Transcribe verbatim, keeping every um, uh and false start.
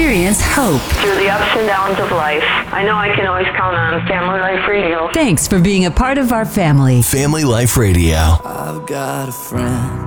experience hope. Through the ups and downs of life, I know I can always count on Family Life Radio. Thanks for being a part of our family. Family Life Radio. I've got a friend.